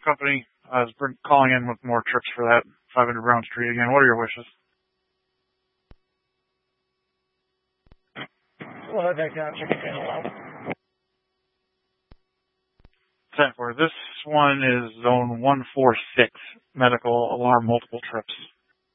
company is calling in with more trips for that 500 Brown Street again. What are your wishes? Well, that's not chicken hello. 10-4. This one is zone 146, medical alarm multiple trips.